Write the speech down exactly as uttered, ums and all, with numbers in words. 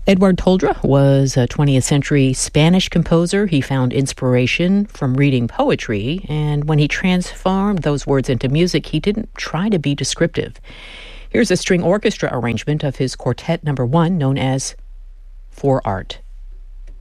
Edward Toldra was a twentieth century Spanish composer. He found inspiration from reading poetry, and when he transformed those words into music, he didn't try to be descriptive. Here's a string orchestra arrangement of his quartet number one, known as For Art.